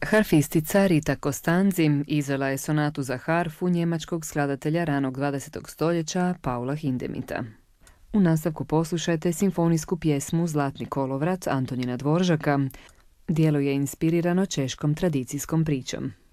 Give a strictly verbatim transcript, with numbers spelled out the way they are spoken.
Harfistica Rita Costanzi izvela je sonatu za harfu njemačkog skladatelja ranog dvadesetog stoljeća Paula Hindemita. U nastavku poslušajte simfonijsku pjesmu Zlatni kolovrat Antonina Dvoržaka. Djelo je inspirirano češkom tradicijskom pričom.